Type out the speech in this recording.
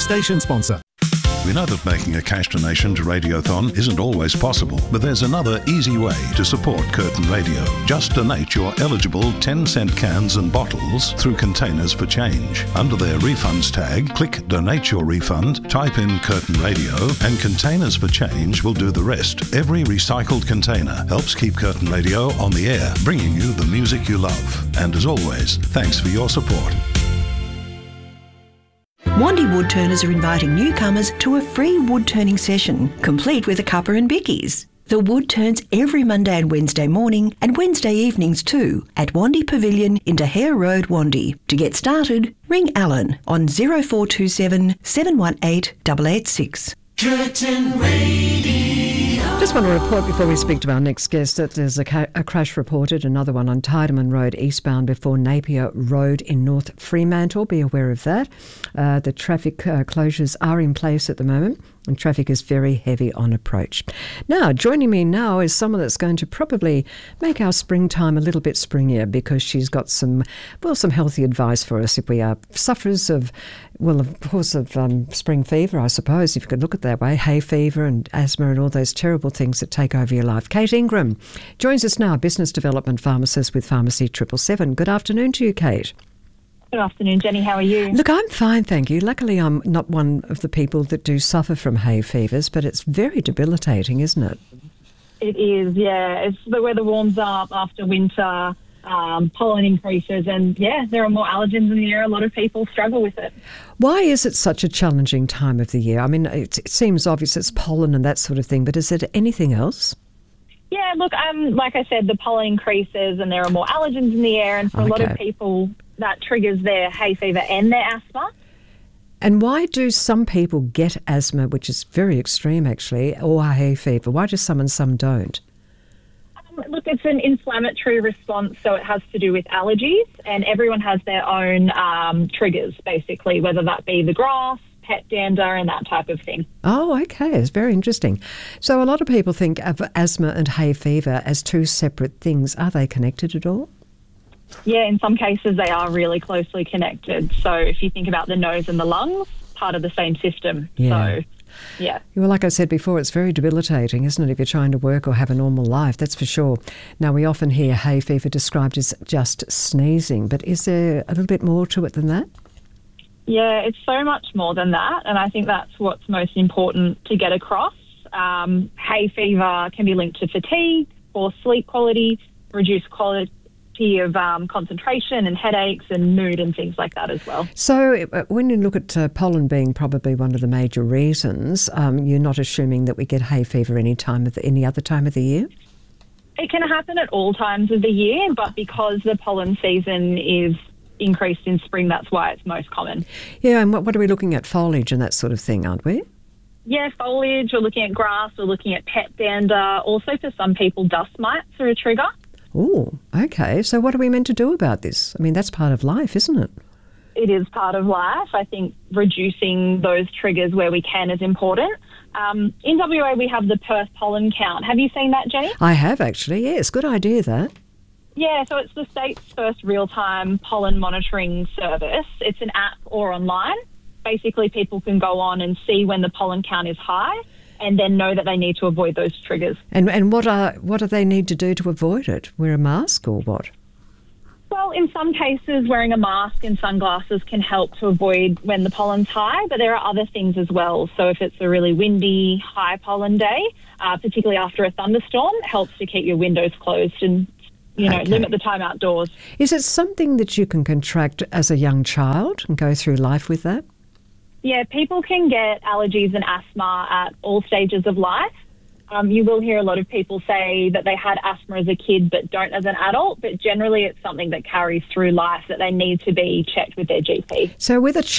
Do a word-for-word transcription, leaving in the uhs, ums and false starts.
station sponsor. We know that making a cash donation to Radiothon isn't always possible, but there's another easy way to support Curtin Radio. Just donate your eligible ten cent cans and bottles through Containers for Change. Under their refunds tag, click Donate Your Refund, type in Curtin Radio, and Containers for Change will do the rest. Every recycled container helps keep Curtin Radio on the air, bringing you the music you love. And as always, thanks for your support. Wandy Woodturners are inviting newcomers to a free wood turning session, complete with a cuppa and bickies. The wood turns every Monday and Wednesday morning and Wednesday evenings too at Wandy Pavilion in Hare Road, Wandy. To get started, ring Alan on zero four two seven, seven one eight, eight eight six. Curtin Radio. Just want to report before we speak to our next guest that there's a, ca- a crash reported, another one on Tideman Road eastbound before Napier Road in North Fremantle. Be aware of that. Uh, the traffic uh, closures are in place at the moment and traffic is very heavy on approach. Now, joining me now is someone that's going to probably make our springtime a little bit springier because she's got some, well, some healthy advice for us if we are sufferers of, well, of course, of um, spring fever, I suppose, if you could look at it that way, hay fever and asthma and all those terrible things that take over your life. Kate Ingram joins us now, business development pharmacist with Pharmacy triple seven. Good afternoon to you, Kate. Good afternoon, Jenny. How are you? Look, I'm fine, thank you. Luckily, I'm not one of the people that do suffer from hay fevers, but it's very debilitating, isn't it? It is, yeah. It's the weather warms up after winter, um, pollen increases, and, yeah, there are more allergens in the air. A lot of people struggle with it. Why is it such a challenging time of the year? I mean, it, it seems obvious it's pollen and that sort of thing, but is it anything else? Yeah, look, um, like I said, the pollen increases and there are more allergens in the air, and for okay. a lot of people, that triggers their hay fever and their asthma. And why do some people get asthma, which is very extreme actually, or hay fever? Why do some and some don't? Um, look, it's an inflammatory response, so it has to do with allergies, and everyone has their own um, triggers, basically, whether that be the grass, pet dander and that type of thing. Oh, okay. It's very interesting. So a lot of people think of asthma and hay fever as two separate things. Are they connected at all? Yeah, in some cases they are really closely connected. So if you think about the nose and the lungs, part of the same system. Yeah. So, yeah. Well, like I said before, it's very debilitating, isn't it, if you're trying to work or have a normal life, that's for sure. Now, we often hear hay fever described as just sneezing, but is there a little bit more to it than that? Yeah, it's so much more than that, and I think that's what's most important to get across. Um, hay fever can be linked to fatigue, poor sleep quality, reduced quality of um, concentration and headaches and mood and things like that as well. So uh, when you look at uh, pollen being probably one of the major reasons, um, you're not assuming that we get hay fever any time of the, any other time of the year? It can happen at all times of the year, but because the pollen season is increased in spring, that's why it's most common. Yeah, and what, what are we looking at? Foliage and that sort of thing, aren't we? Yeah, foliage, we're looking at grass, we're looking at pet dander. Also, for some people, dust mites are a trigger. Oh, okay. So what are we meant to do about this? I mean, that's part of life, isn't it? It is part of life. I think reducing those triggers where we can is important. Um, in W A, we have the Perth pollen count. Have you seen that, Jenny? I have, actually. Yes, good idea, that. Yeah, so it's the state's first real-time pollen monitoring service. It's an app or online. Basically, people can go on and see when the pollen count is high and then know that they need to avoid those triggers. And and what are what do they need to do to avoid it? Wear a mask or what? Well, in some cases, wearing a mask and sunglasses can help to avoid when the pollen's high, but there are other things as well. So if it's a really windy, high pollen day, uh, particularly after a thunderstorm, it helps to keep your windows closed and you know, okay. limit the time outdoors. Is it something that you can contract as a young child and go through life with that? Yeah, people can get allergies and asthma at all stages of life. Um, you will hear a lot of people say that they had asthma as a kid but don't as an adult, but generally it's something that carries through life that they need to be checked with their G P. So with a